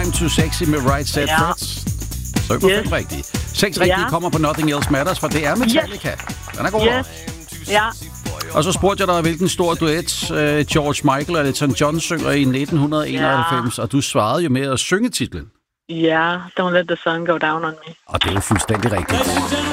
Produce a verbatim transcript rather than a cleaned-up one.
I'm Too Sexy med Right Said Ja. Fred. Så på Yes. fem rigtige. Seks rigtige Ja. kommer på Nothing Else Matters, for det er Metallica. Den er god. Yes. Ja. Og så spurgte jeg dig, hvilken stor duet uh, George Michael og Elton John synger i nitten enoghalvfems, ja. Og du svarede jo med at synge titlen. Ja, Don't Let the Sun Go Down on Me. Og det er jo fuldstændig rigtigt.